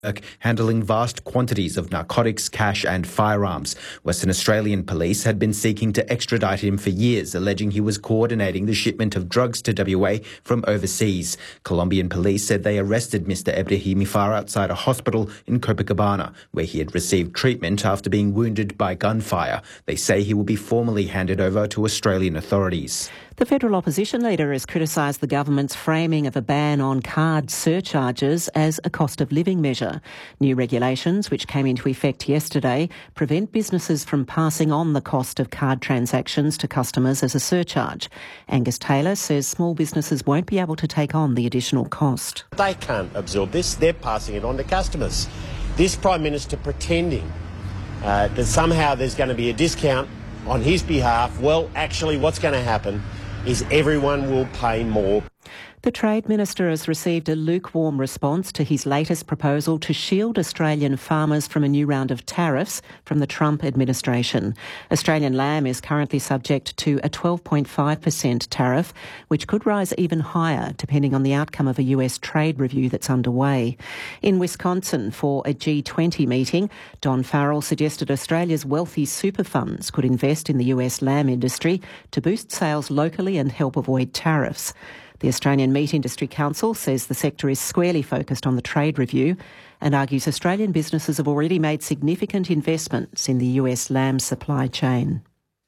handling vast quantities of narcotics, cash and firearms. Western Australian police had been seeking to extradite him for years, alleging he was coordinating the shipment of drugs to WA from overseas. Colombian police said they arrested Mr Ebrahim Ifar outside a hospital in Copacabana, where he had received treatment after being wounded by gunfire. They say he will be formally handed over to Australian authorities. The federal opposition leader has criticised the government's framing of a ban on card surcharges as a cost of living measure. New regulations, which came into effect yesterday, prevent businesses from passing on the cost of card transactions to customers as a surcharge. Angus Taylor says small businesses won't be able to take on the additional cost. They can't absorb this, they're passing it on to customers. This Prime Minister pretending that somehow there's going to be a discount on his behalf, well, actually what's going to happen is everyone will pay more. The Trade Minister has received a lukewarm response to his latest proposal to shield Australian farmers from a new round of tariffs from the Trump administration. Australian lamb is currently subject to a 12.5% tariff, which could rise even higher depending on the outcome of a US trade review that's underway. In Wisconsin, for a G20 meeting, Don Farrell suggested Australia's wealthy super funds could invest in the US lamb industry to boost sales locally and help avoid tariffs. The Australian Meat Industry Council says the sector is squarely focused on the trade review and argues Australian businesses have already made significant investments in the US lamb supply chain.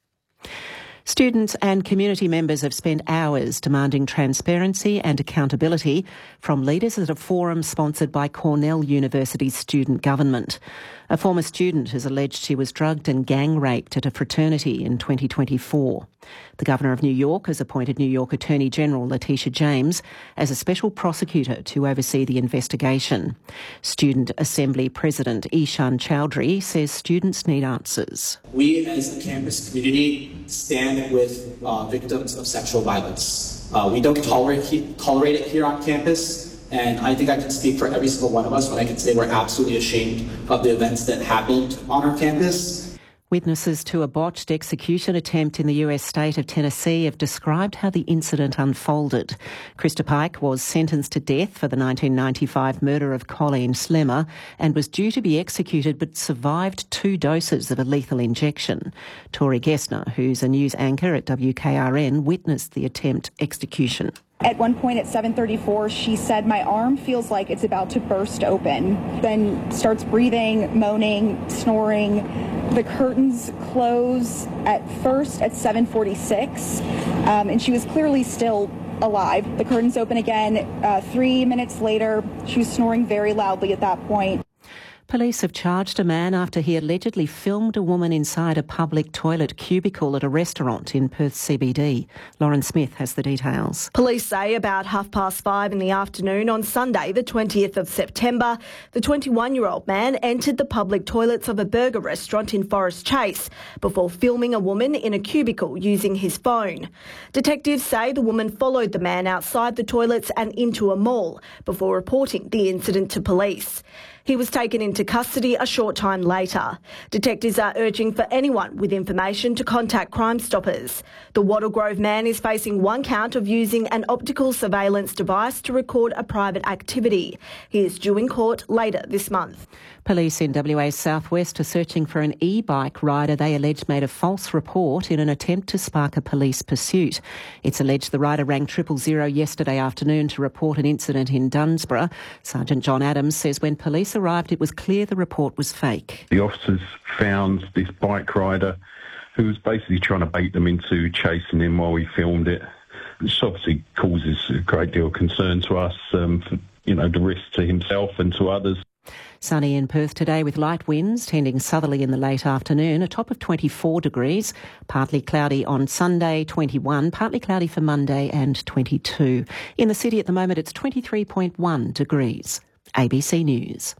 Students and community members have spent hours demanding transparency and accountability from leaders at a forum sponsored by Cornell University's student government. A former student has alleged she was drugged and gang raped at a fraternity in 2024. The Governor of New York has appointed New York Attorney General Letitia James as a special prosecutor to oversee the investigation. Student Assembly President Ishan Chowdhury says students need answers. We as a campus community stand with victims of sexual violence. We don't tolerate it here on campus. And I think I can speak for every single one of us when I can say we're absolutely ashamed of the events that happened on our campus. Witnesses to a botched execution attempt in the US state of Tennessee have described how the incident unfolded. Krista Pike was sentenced to death for the 1995 murder of Colleen Slemmer and was due to be executed but survived 2 doses of a lethal injection. Tori Gessner, who's a news anchor at WKRN, witnessed the attempt execution. At one point at 7:34, she said, "My arm feels like it's about to burst open." Then starts breathing, moaning, snoring. The curtains close at first at 7:46, and she was clearly still alive. The curtains open again 3 minutes later. She was snoring very loudly at that point. Police have charged a man after he allegedly filmed a woman inside a public toilet cubicle at a restaurant in Perth CBD. Lauren Smith has the details. Police say about 5:30 in the afternoon on Sunday, the 20th of September, the 21-year-old man entered the public toilets of a burger restaurant in Forest Chase before filming a woman in a cubicle using his phone. Detectives say the woman followed the man outside the toilets and into a mall before reporting the incident to police. He was taken into custody a short time later. Detectives are urging for anyone with information to contact Crime Stoppers. The Wattle Grove man is facing 1 count of using an optical surveillance device to record a private activity. He is due in court later this month. Police in WA's southwest are searching for an e-bike rider they allege made a false report in an attempt to spark a police pursuit. It's alleged the rider rang 000 yesterday afternoon to report an incident in Dunsborough. Sergeant John Adams says when police arrived, it was clear the report was fake. The officers found this bike rider who was basically trying to bait them into chasing him while he filmed it, which obviously causes a great deal of concern to us, for, the risk to himself and to others. Sunny in Perth today with light winds tending southerly in the late afternoon, a top of 24 degrees. Partly cloudy on Sunday, 21, partly cloudy for Monday and 22. In the city at the moment, it's 23.1 degrees. ABC News.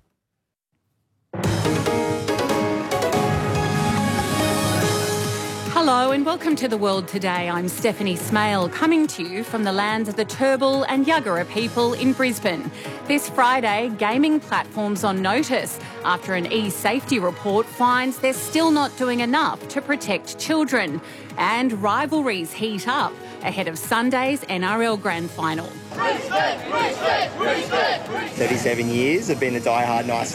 Hello and welcome to The World Today. I'm Stephanie Smale, coming to you from the lands of the Turrbal and Yuggera people in Brisbane. This Friday, gaming platforms on notice after an e-safety report finds they're still not doing enough to protect children. And rivalries heat up ahead of Sunday's NRL Grand Final. 37 years, I've been a die-hard Knights